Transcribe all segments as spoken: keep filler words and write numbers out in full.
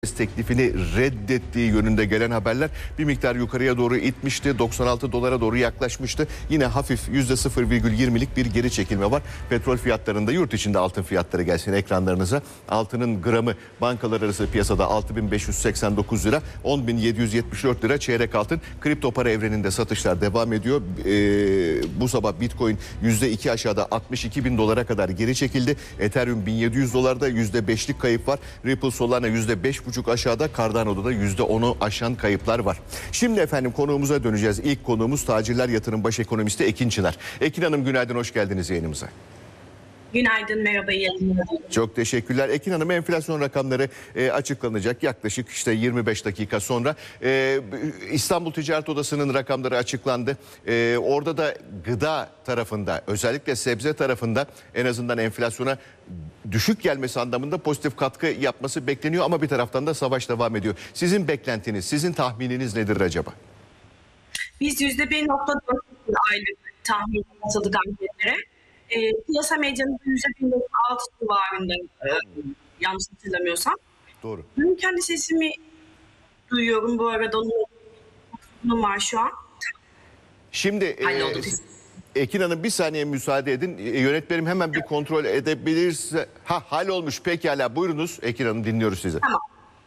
teklifini reddettiği yönünde gelen haberler bir miktar yukarıya doğru itmişti. doksan altı dolara doğru yaklaşmıştı. Yine hafif yüzde sıfır virgül yirmilik bir geri çekilme var. Petrol fiyatlarında, yurt içinde altın fiyatları gelsin ekranlarınıza. Altının gramı bankalar arası piyasada altı bin beş yüz seksen dokuz lira, on bin yedi yüz yetmiş dört lira çeyrek altın. Kripto para evreninde satışlar devam ediyor. Ee, bu sabah Bitcoin yüzde iki aşağıda altmış iki bin dolara kadar geri çekildi. Ethereum bin yedi yüz dolarda yüzde beşlik kayıp var. Ripple Solana yüzde beş buçuk aşağıda. Cardano'da da yüzde onu aşan kayıplar var. Şimdi efendim konuğumuza döneceğiz. İlk konuğumuz Tacirler Yatırım Baş Ekonomisti Ekin Çınar. Ekin Hanım günaydın, hoş geldiniz yayınımıza. Günaydın, merhaba, iyi yayınlar. Çok teşekkürler. Ekin Hanım, enflasyon rakamları e, açıklanacak yaklaşık işte yirmi beş dakika sonra. E, İstanbul Ticaret Odası'nın rakamları açıklandı. E, orada da gıda tarafında, özellikle sebze tarafında en azından enflasyona düşük gelmesi anlamında pozitif katkı yapması bekleniyor ama bir taraftan da savaş devam ediyor. Sizin beklentiniz, sizin tahmininiz nedir acaba? Biz yüzde bir nokta dört aylık tahmin atıldık anketlere. E, piyasa medyanın yüzde bir nokta altı civarında, e, yanlış hatırlamıyorsam. Doğru. Ben kendi sesimi duyuyorum bu arada, onun var şu an. Şimdi e, Ekin Hanım bir saniye müsaade edin. E, yönetmenim hemen bir kontrol edebilirse. Ha, hallolmuş, pekala, buyurunuz Ekin Hanım, dinliyoruz sizi. Tamam.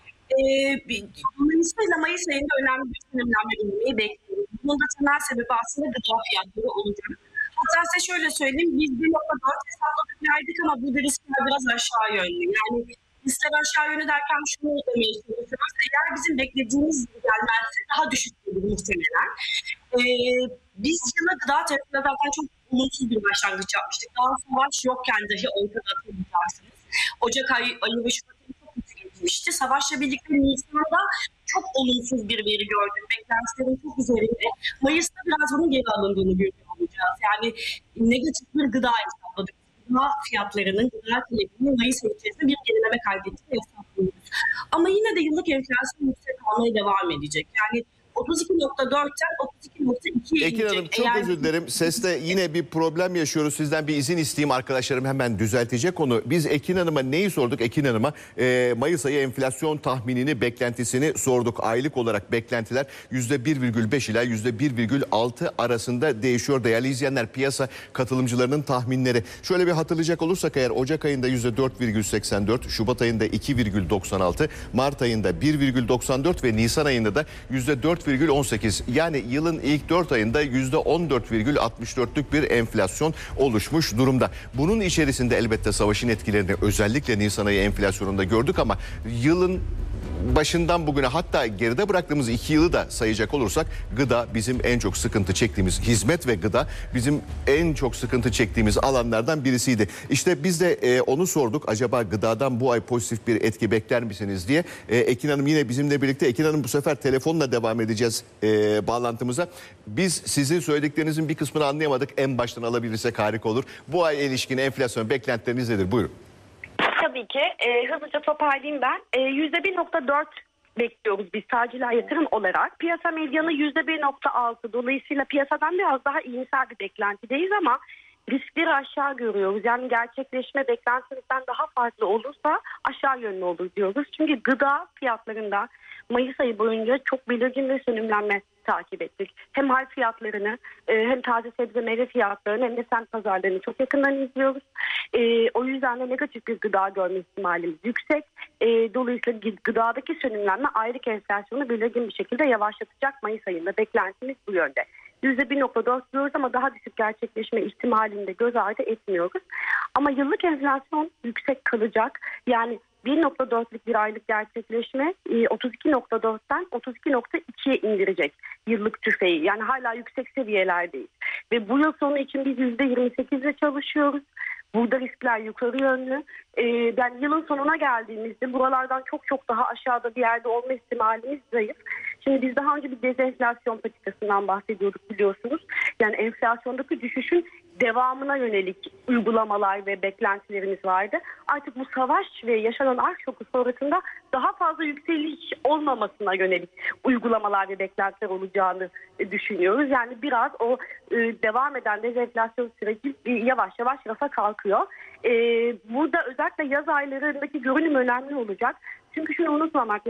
Ee, Mayıs ile Mayıs ayında önemli bir sınırlanma inmeyi bekliyoruz. Bunun da temel sebebi aslında gıda fiyatları olacak. Hatta size şöyle söyleyeyim, biz bir nokta dört hesapladık verdik ama burada riskler biraz aşağı yönlü. Yani riskler aşağı yönlü derken şunu demeye çalışıyoruz. Eğer bizim beklediğimiz gibi gelmezse daha düşük gelir muhtemelen. Ee, biz yıla gıda tarafında zaten çok umutsuz bir başlangıç yapmıştık. Daha savaş yokken dahi ortada hatırlayacaksınız. Ocak ayı, ayı ve Şubat ayı çok kötü geçmişti. Savaşla birlikte Nisan'da çok olumsuz bir veri gördük. Beklentilerin çok üzerinde. Mayıs'ta biraz bunun geri alındığını görüyor olacağız. Yani negatif bir gıda hesapladık. Gıda fiyatlarının, gıda talebinin Mayıs ayı içerisinde bir gerileme kaydettiğini hesaplıyoruz. Ama yine de yıllık enflasyon yüksek kalmaya devam edecek. Yani otuz iki nokta dörtten otuz iki nokta ikiye Ekin Hanım çok Eğer... özür dilerim. Seste yine bir problem yaşıyoruz. Sizden bir izin isteyeyim, arkadaşlarım hemen düzeltecek onu. Biz Ekin Hanım'a neyi sorduk? Ekin Hanım'a e, Mayıs ayı enflasyon tahminini, beklentisini sorduk. Aylık olarak beklentiler yüzde bir virgül beş ila yüzde bir virgül altı arasında değişiyor. Değerli izleyenler, piyasa katılımcılarının tahminleri. Şöyle bir hatırlayacak olursak eğer, Ocak ayında yüzde dört virgül seksen dört, Şubat ayında iki virgül doksan altı, Mart ayında bir virgül doksan dört ve Nisan ayında da yüzde dört virgül on sekiz, yani yılın ilk dört ayında yüzde on dört virgül altmış dörtlük bir enflasyon oluşmuş durumda. Bunun içerisinde elbette savaşın etkilerini özellikle Nisan ayı enflasyonunda gördük ama yılın başından bugüne, hatta geride bıraktığımız iki yılı da sayacak olursak gıda bizim en çok sıkıntı çektiğimiz, hizmet ve gıda bizim en çok sıkıntı çektiğimiz alanlardan birisiydi. İşte biz de e, onu sorduk, acaba gıdadan bu ay pozitif bir etki bekler misiniz diye. E, Ekin Hanım yine bizimle birlikte. Ekin Hanım, bu sefer telefonla devam edeceğiz e, bağlantımıza. Biz sizin söylediklerinizin bir kısmını anlayamadık. En baştan alabilirsek harika olur. Bu ay ilişkin enflasyon beklentileriniz nedir? Buyurun. Tabii ki. E, hızlıca toparlayayım ben. E, yüzde bir nokta dört bekliyoruz biz Tacirler Yatırım olarak. Piyasa medyanı yüzde bir nokta altı. Dolayısıyla piyasadan biraz daha iyimser bir beklentideyiz ama riskleri aşağı görüyoruz. Yani gerçekleşme beklentimizden daha farklı olursa aşağı yönlü olur diyoruz. Çünkü gıda fiyatlarında Mayıs ayı boyunca çok belirgin bir sönümlenme takip ettik. Hem hal fiyatlarını, hem taze sebze meyve fiyatlarını, hem de semt pazarlarını çok yakından izliyoruz. E, o yüzden de negatif bir gıda görme ihtimalimiz yüksek. E, dolayısıyla gıdadaki sönümlenme aylık enflasyonu belirgin bir şekilde yavaşlatacak Mayıs ayında. Beklentimiz bu yönde. yüzde bir nokta dört diyoruz ama daha düşük gerçekleşme ihtimalini de göz ardı etmiyoruz. Ama yıllık enflasyon yüksek kalacak. Yani bir nokta dörtlük bir aylık gerçekleşme otuz iki nokta dörtten otuz iki nokta ikiye indirecek yıllık tüfeği. Yani hala yüksek seviyelerdeyiz. Ve bu yıl sonu için biz yüzde yirmi sekizle çalışıyoruz. Burada riskler yukarı yönlü. Ee, yani yılın sonuna geldiğimizde buralardan çok çok daha aşağıda bir yerde olma ihtimalimiz zayıf. Şimdi biz daha önce bir dezenflasyon patikasından bahsediyorduk, biliyorsunuz. Yani enflasyondaki düşüşün devamına yönelik uygulamalar ve beklentilerimiz vardı. Artık bu savaş ve yaşanan ark şoku sonrasında daha fazla yükseliş olmamasına yönelik uygulamalar ve beklentiler olacağını düşünüyoruz. Yani biraz o e, devam eden dezenflasyon süreci yavaş yavaş rafa kalkıyor. E, burada özellikle yaz aylarındaki görünüm önemli olacak. Çünkü şunu unutmamak